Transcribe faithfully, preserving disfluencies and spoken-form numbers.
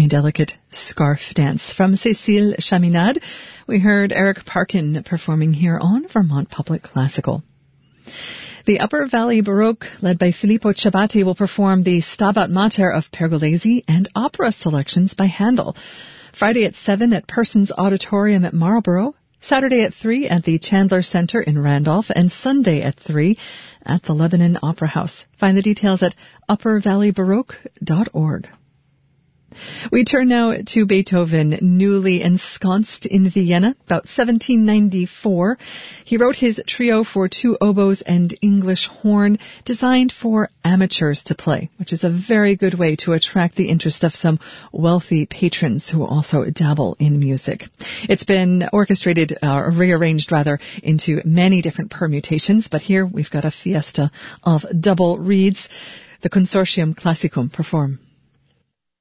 a delicate scarf dance. From Cécile Chaminade, we heard Eric Parkin performing here on Vermont Public Classical. The Upper Valley Baroque, led by Filippo Ciabatti, will perform the Stabat Mater of Pergolesi and opera selections by Handel. Friday at seven at Persons Auditorium at Marlborough, Saturday at three at the Chandler Center in Randolph, and Sunday at three at the Lebanon Opera House. Find the details at upper valley baroque dot org. We turn now to Beethoven, newly ensconced in Vienna, about seventeen ninety-four. He wrote his trio for two oboes and English horn, designed for amateurs to play, which is a very good way to attract the interest of some wealthy patrons who also dabble in music. It's been orchestrated, or rearranged rather, into many different permutations, but here we've got a fiesta of double reeds. The Consortium Classicum perform.